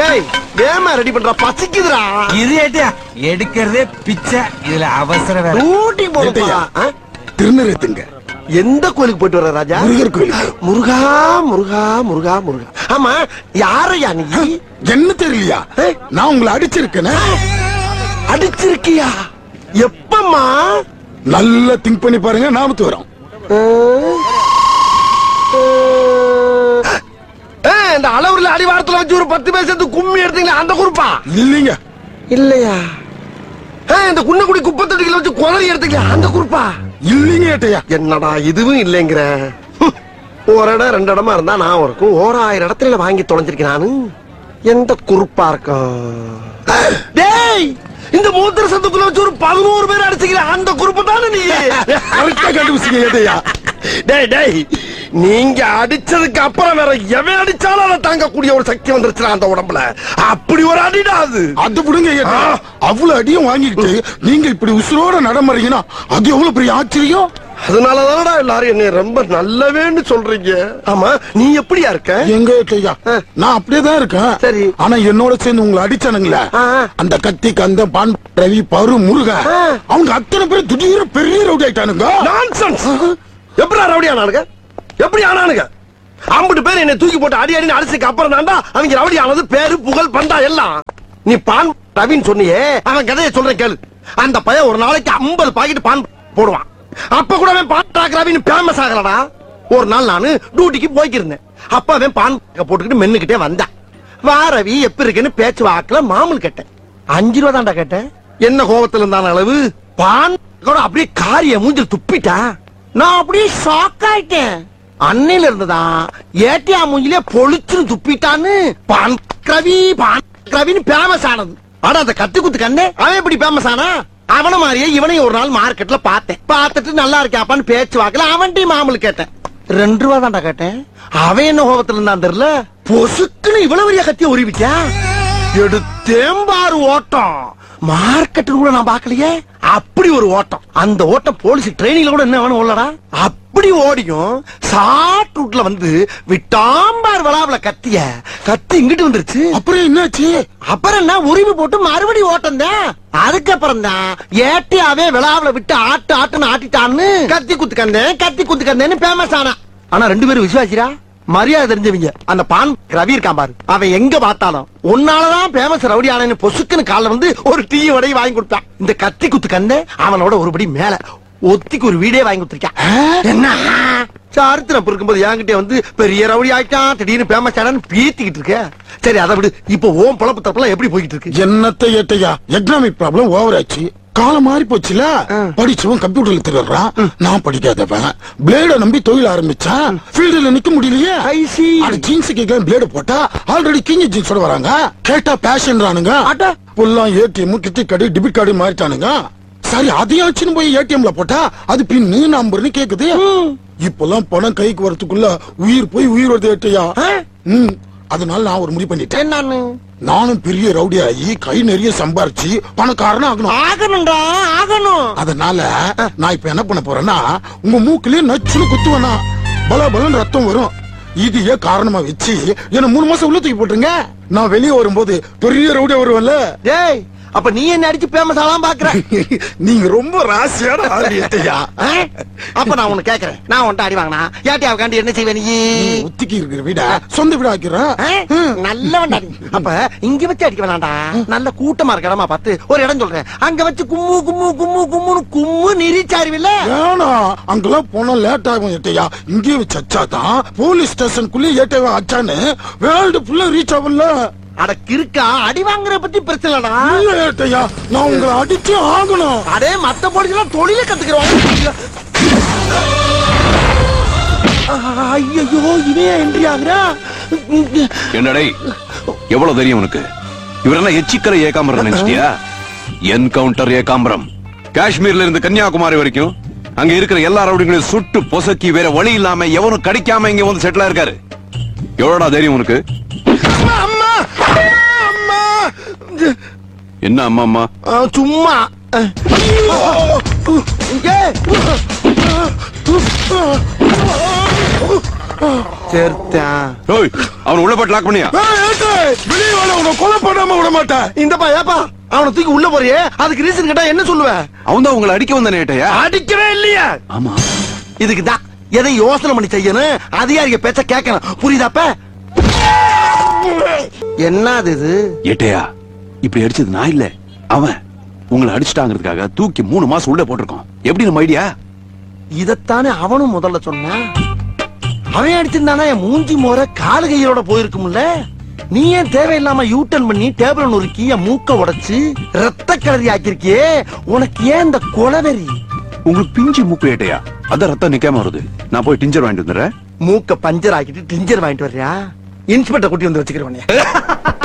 டேய் வேமா ரெடி பண்றா பசிக்குதுடா. இது ஏட்டியா எடுக்கிறதே பிச்சை. இதுல அவசர வேற. ஊட்டி போறா. திருநெல்வேலிங்க. எந்த கோயிலுக்கு போயிட்டு வர ராஜா? முருகர் கோயிலுக்கு. முருகா முருகா முருகா முருகா. ஆமா யாரையா நீ? என்ன தெரியலையா? நான் உங்களை அடிச்சிருக்கேன். அடிச்சிருக்கியா? எப்பமா? நல்லா திங்க் பண்ணி பாருங்க. ஞாபகத்து வரும். இந்த அளவுல அடிவாரத்துல வச்சு ஒரு 10 பேர் சேர்ந்து கும்மி எடுத்தீங்களா அந்த குரூப்பா? இல்லீங்க. இல்லையா? இந்த குன்னக்குடி குப்பத்தொட்டிகளை வச்சு குளறி எடுத்தீங்களா அந்த குரூப்பா? இல்லீங்க ஏட்டையா. என்னடா இதுவும் இல்லைங்கிற. ஒரு இடம் 2 இடமா இருந்தா நான் இருக்கும். 1000 இடத்துல வாங்கி தொலைஞ்சிருக்கேன் நானு. எந்த குரூப்பா இருக்கும்? டேய் இந்த மூத்திர சத்தத்துல வச்சு ஒரு 11 பேர் அடிச்சுக்கல அந்த குரூப் தானே நீ? கரெக்டா கண்டுபிடிச்சீங்க ஏட்டையா. டேய் டேய் நீங்க அடிச்சதுக்கு அப்புறம் வேற எவன் அடிச்சாலும் அதை தாங்கக்கூடிய ஒரு சக்தி வந்துருச்சு அந்த உடம்புல. அப்படி ஒரு அடிடா அது. அது விடுங்க ஏட்டையா. அவ்வளவு அடியும் வாங்கிட்டு நீங்க இப்படி உசுரோட நடமறீங்கன்னா அது எவ்வளவு பெரிய ஆச்சரியம். அதனாலதானடா எல்லாரும் என்ன ரொம்ப நல்லவேன்னு சொல்றீங்க. ஆமா நீ எப்படியா இருக்க? எங்க ஏட்டையா நான் அப்படியேதான் இருக்கேன். சரி. ஆனா என்னோட சேர்ந்து உங்களை அடிச்சானுங்களே அந்த கத்தி கந்த பான் ரவி பரு முருக அவங்க அத்தனை பேர் திடீர்னு பெரிய ரவுடி ஆயிட்டானுங்க. நான்சென்ஸ். எப்படி ரவுடி ஆனானுங்க? எப்படி ஆனானுங்க? 50 பேர் என்னை தூக்கி போட்டு அடி அடின்னு அடிச்சதுக்கு அப்புறம் தான்டா அவங்க ரவுடி ஆனது. பேரு புகழ் பண்டா எல்லாம். நீ பான் ரவின்னு சொன்னியே அவன் கதையை சொல்றேன் கேளு. அந்த பையன் ஒரு நாளைக்கு 50 பாக்கெட் பான் போடுவான். அப்ப கூட அவன் பான் ரவின்னு ஃபேமஸ் ஆகலடா. ஒரு நாள் நானு டியூட்டிக்கு போய்க்கிருந்தேன். அப்ப அவன் பான் போட்டுக்கிட்டு மென்னுக்கிட்டே வந்தான். வா ரவி எப்படி இருக்குன்னு பேச்சு வாக்குல மாமூல் கேட்டேன். 5 ரூபா தான்டா கேட்டேன். என்ன கோபத்துல இருந்தான அளவு பான் கூட அப்படியே காரிய மூஞ்சில் துப்பிட்டா. நான் அப்படியே ஷாக் ஆயிட்டேன். அன்னையில இருந்துதான் ஏட்டியா மூஞ்சிலே பொழிச்சுன்னு துப்பிட்டான்னு பான் ரவின்னு ஃபேமஸ் ஆனது. ஆனா அந்த கத்து குத்து கண்ணே அவன் எப்படி ஃபேமஸ் ஆனா? அவன மாதிரியே இவனையும் ஒரு நாள் மார்க்கெட்ல பார்த்தேன். பார்த்துட்டு நல்லா இருக்காப்பான்னு பேச்சு வாக்கல அவன்கிட்ட மாமூல் கேட்டேன். 2 ரூபா தான்டா கேட்டேன். அவன் என்ன கோபத்துல இருந்தான் தெரியல. பொசுக்குன்னு இவ்வளவு பெரிய கத்திய உருவிச்சா எடுத்தேம்பாரு ஓட்டம். மார்க்கெட் கூட நான் பாக்கலையே. அப்படி ஒரு ஓட்டம். அந்த ஓட்டம் போலீஸ் ட்ரெயினிங்ல கூட என்ன வேணும் உள்ளடா. அப்படி ஓடியும் ஷார்ட் ரூட்ல வந்து விட்டாம்பார் வளாவல கத்தி இங்கிட்டு வந்துருச்சு. அப்புறம் என்னாச்சு? அப்புறம் என்ன உரிமை போட்டு மறுபடி ஓட்டம் தான். அதுக்கப்புறம் தான் ஏட்டியாவே விளாவல விட்டு ஆட்டுன்னு ஆட்டிட்டான்னு கத்தி குத்துக்கந்தேன்னு ஃபேமஸ் ஆனா. ஆனா 2 பேரும் விசுவாசிரா மரியாதை தெரிஞ்சவங்க. அந்த பான் ரவி இருக்கான் பாரு அவன் எங்க பார்த்தாலும் உன்னாலதான் ஃபேமஸ் ரவுடி ஆனு பொசுக்குன்னு கால வந்து ஒரு டீ வடையை வாங்கி கொடுத்தான். இந்த கத்தி குத்து கண்ணே அவனோட ஒருபடி மேல ஒத்திக்கு ஒரு வீடே வாங்கி கொடுத்திருக்கான். என்ன சாரித்திரம் இருக்கும்போது என்கிட்ட வந்து பெரிய ரவுடி ஆயிட்டான் திடீர்னு ஃபேமஸ் ஆனான்னு பீத்திக்கிட்டு இருக்க. சரி அதை விடு. இப்ப ஓம் பொழப்பு தப்பெல்லாம் எப்படி போய்கிட்டு இருக்கு? என்னத்தை ஏட்டையா எக்கனாமிக் ப்ராப்ளம் ஓவர் ஆச்சு. காலம் மாறி போச்சுல. படிச்சவன் கம்ப்யூட்டர்ல திருடுறான். நான் படிக்காதவன் பிளேட நம்பி தொழில் ஆரம்பிச்சான். ஃபீல்டுல நிக்க முடியலையே. ஜீன்ஸ் கேட்க பிளேட போட்டா ஆல்ரெடி கிஞ்சி ஜீன்ஸோட வராங்க. கேட்டா பேஷன்றானுங்க. புல்லாம் ATM credit card debit card மாறிட்டானுங்க. சரி அதையாச்சுன்னு போய் ஏடிஎம்ல போட்டா அது பின்னு நம்பர்னு கேக்குது. இப்பெல்லாம் பணம் கைக்கு வரதுக்குள்ள உயிர் போய் உயிர் வருது ஏட்டையா. அதனால நான் ஒரு முடிவு பண்ணிட்டேன். நானும் பெரிய ரவுடி ஆகி கை நிறைய சம்பாரிச்சு பணக்காரன் ஆகணும். அதனால நான் இப்ப என்ன பண்ண போறேன்னா உங்க மூக்கிலே நச்சுன்னு குத்துவேனா பல பலன் ரத்தம் வரும். இதையே காரணமா வச்சு என்ன 3 மாசம் உள்ள தூக்கி போட்டுருங்க. நான் வெளியே வரும்போது பெரிய ரவுடியா வருவேன்ல. டேய் அப்ப நீ என்ன அடிச்சு ஃபேமஸ் ஆலாம் பாக்குற? நீங்க ரொம்ப ராசியான ஆளியா. அப்ப நான் உன்னை கேக்குறேன். நான் உன்ட்ட அடி வாங்கினா ஏட்டியாவுக்காண்டி என்ன செய்வே? நீ ஒத்திக்கி இருக்கிற வீட சொந்த வீட ஆக்கிறேன். நல்லவன்டா. அப்ப இங்க வச்சு அடிக்க வேணாண்டா. நல்ல கூட்டமா இருக்க இடமா பார்த்து ஒரு இடம் சொல்றேன். அங்க வச்சு கும்மு நெறிச்சாருவில்ல. வேணா அங்கெல்லாம் போனா லேட் ஆகும் ஏட்டையா. இங்கே வச்சு அச்சாதான் போலீஸ் ஸ்டேஷனுக்குள்ளே ஏட்டையா அச்சான்னு வேர்ல்டு ஃபுல்லா ரீச் ஆகும்ல. அட கிறுக்கா அடி வாங்குற பத்தி பிரச்சனைடா. ஏட்டையா நான் உங்களை அடிச்சு ஆகணும். அடே மத்த போலீஸ் எல்லாம் தொழில கத்துக்கிறோம். ஐயோ இவே என்ட்ரி ஆகுறா. என்னடே எவ்வளவு தெரியும் உனக்கு? இவரெல்லாம் எச்சிக்கரை ஏகாம்பரம் நினைச்சிட்டியா? என்கவுண்டர் ஏகாம்பரம். காஷ்மீர்ல இருந்து கன்னியாகுமரி வரைக்கும் அங்க இருக்கிற எல்லா ரவுடிகளையும் சுட்டு பொசக்கி வேற வழி இல்லாம எவனும் கடிக்காம இங்க வந்து செட்டில் இருக்காரு. எவ்வளோடா தெரியும் உனக்கு? என்ன அம்மா அம்மா? சும்மா சேர்த்தான். ஓய் அவன் உள்ள போட்டு லாக் பண்ணியா? வெளியே வாடா, உன்னை கொலை பண்ணாம விட மாட்டேன். இந்தப்பா ஏப்பா அவனை தூக்கி உள்ள போறியே அதுக்கு ரீசன் கேட்டா என்ன சொல்லுவேன்? அவன் தான் உங்களை அடிக்க வந்தானே ஏட்டையா? அடிக்கவே இல்லையா? ஆமா. இதுக்கு தான் எதை யோசனை பண்ணி செய்யணும், அதிகாரிக பேச்ச கேட்கணும். புரியுதாப்ப? என்னது இது? ஏட்டையா இப்படி அடிச்சது நான் இல்ல, அவன். உங்களை அடிச்சுட்டாங்கிறதுக்காக தூக்கி 3 மாசம் உள்ள போட்டிருக்கோம். எப்படி நம்ம ஐடியா? இதத்தானே அவனும் முதல்ல சொன்னான். அவன் அடிச்சிருந்தானா என் மூஞ்சி மோர காலு கையோட போயிருக்கும்ல. நீ ஏன் தேவையில்லாம யூட்டன் பண்ணி டேபிள் நொறுக்கி என் மூக்க உடைச்சு ரத்த கலரி ஆக்கிருக்கியே? உனக்கு ஏன் இந்த கொலவெறி? உங்களுக்கு பிஞ்சு மூக்கு ஏட்டையா, அதான் ரத்தம் நிக்காம வருது. நான் போய் டிஞ்சர் வாங்கிட்டு வந்துடுறேன். மூக்க பஞ்சர் ஆக்கிட்டு டிஞ்சர் வாங்கிட்டு வர்றியா? இன்ஸ்பெக்டர் குட்டி வந்து வச்சுக்கிறவனே.